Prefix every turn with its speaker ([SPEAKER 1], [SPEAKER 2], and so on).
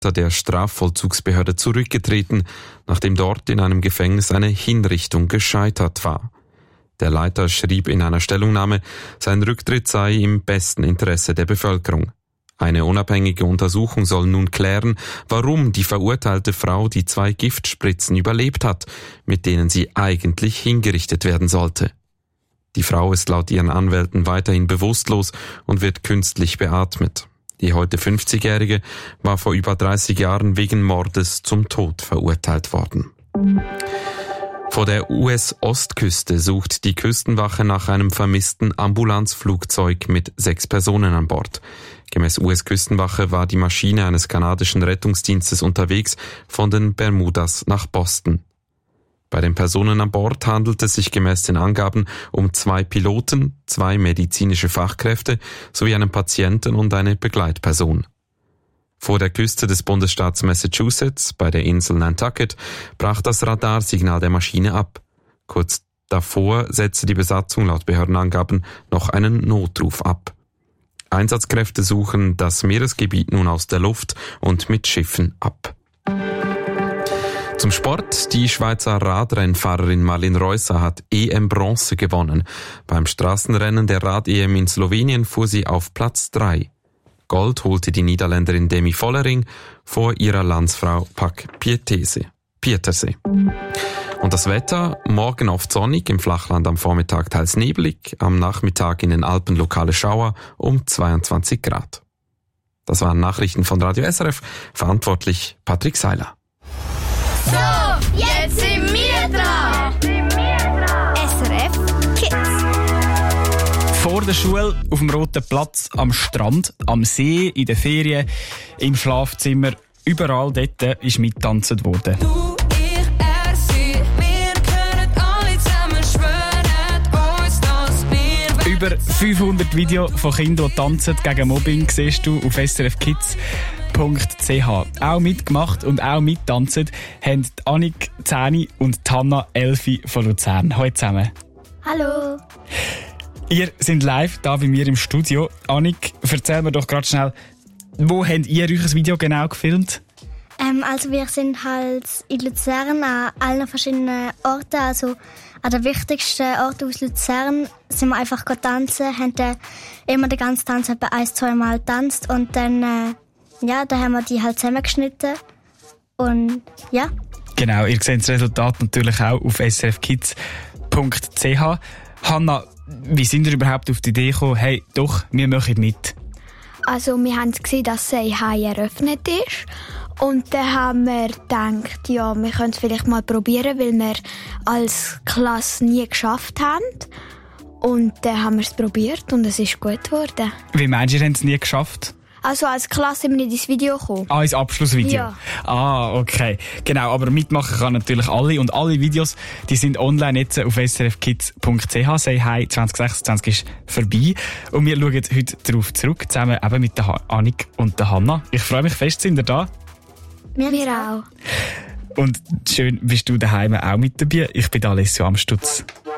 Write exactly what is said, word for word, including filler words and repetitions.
[SPEAKER 1] der Strafvollzugsbehörde zurückgetreten, nachdem dort in einem Gefängnis eine Hinrichtung gescheitert war. Der Leiter schrieb in einer Stellungnahme, sein Rücktritt sei im besten Interesse der Bevölkerung. Eine unabhängige Untersuchung soll nun klären, warum die verurteilte Frau die zwei Giftspritzen überlebt hat, mit denen sie eigentlich hingerichtet werden sollte. Die Frau ist laut ihren Anwälten weiterhin bewusstlos und wird künstlich beatmet. Die heute fünfzigjährige war vor über dreißig Jahren wegen Mordes zum Tod verurteilt worden. Vor der U S-Ostküste sucht die Küstenwache nach einem vermissten Ambulanzflugzeug mit sechs Personen an Bord. Gemäß U S-Küstenwache war die Maschine eines kanadischen Rettungsdienstes unterwegs von den Bermudas nach Boston. Bei den Personen an Bord handelt es sich gemäß den Angaben um zwei Piloten, zwei medizinische Fachkräfte sowie einen Patienten und eine Begleitperson. Vor der Küste des Bundesstaats Massachusetts, bei der Insel Nantucket, brach das Radarsignal der Maschine ab. Kurz davor setzte die Besatzung laut Behördenangaben noch einen Notruf ab. Einsatzkräfte suchen das Meeresgebiet nun aus der Luft und mit Schiffen ab. Zum Sport. Die Schweizer Radrennfahrerin Marlene Reusser hat E M-Bronze gewonnen. Beim Straßenrennen der Rad-E M in Slowenien fuhr sie auf Platz drei. Gold holte die Niederländerin Demi Vollering vor ihrer Landsfrau Pak Pieterse. Pieterse. Und das Wetter, morgen oft sonnig, im Flachland am Vormittag teils nebelig, am Nachmittag in den Alpen lokale Schauer um zweiundzwanzig Grad. Das waren Nachrichten von Radio S R F, verantwortlich Patrick Seiler.
[SPEAKER 2] So, jetzt sind wir dran. S R F Kids.
[SPEAKER 3] Vor der Schule, auf dem Roten Platz, am Strand, am See, in den Ferien, im Schlafzimmer, überall dort ist mitgetanzt worden.
[SPEAKER 4] Du, ich, er, sie, wir können alle zusammen schwören uns, dass wir...
[SPEAKER 3] Über fünfhundert Videos von Kindern, die tanzen gegen Mobbing, siehst du auf S R F Kids punkt c h. Auch mitgemacht und auch mittanzen haben die Annik zehn und die Hanna elf von Luzern. Hallo zusammen.
[SPEAKER 2] Hallo.
[SPEAKER 3] Ihr seid live da bei mir im Studio. Annik, erzähl mir doch gerade schnell, wo habt ihr euch das Video genau gefilmt?
[SPEAKER 5] Ähm, also wir sind halt in Luzern an allen verschiedenen Orten, also an den wichtigsten Orten aus Luzern sind wir einfach tanzen, haben dann immer den ganzen Tanz etwa ein, zwei Mal getanzt und dann, äh, ja, dann haben wir die halt zusammengeschnitten und ja.
[SPEAKER 3] Genau, ihr seht das Resultat natürlich auch auf s r f kids punkt c h. Hanna, wie sind ihr überhaupt auf die Idee gekommen, hey, doch, wir machen mit?
[SPEAKER 6] Also wir haben gesehen, dass Say Hi eröffnet ist. Und dann haben wir gedacht, ja, wir können es vielleicht mal probieren, weil wir als Klasse nie geschafft haben. Und dann haben wir es probiert und es ist gut geworden.
[SPEAKER 3] Wie meinst du, ihr habt es nie geschafft?
[SPEAKER 6] Also als Klasse sind wir in das Video gekommen.
[SPEAKER 3] Ah, ins Abschlussvideo?
[SPEAKER 6] Ja.
[SPEAKER 3] Ah, okay. Genau, aber mitmachen kann natürlich alle. Und alle Videos, die sind online jetzt auf s r f kids punkt c h. Say Hi zwanzig sechsundzwanzig ist vorbei. Und wir schauen heute darauf zurück, zusammen eben mit der Annik und der Hanna. Ich freue mich fest, sind ihr da?
[SPEAKER 6] Wir, wir auch.
[SPEAKER 3] Und schön bist du daheim auch mit dabei. Ich bin Alessio Amstutz.